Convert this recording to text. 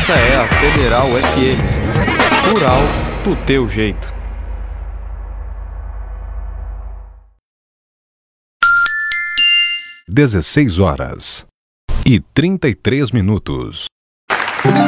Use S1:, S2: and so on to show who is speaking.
S1: Essa é a Federal FM. Rural do teu jeito.
S2: 16h33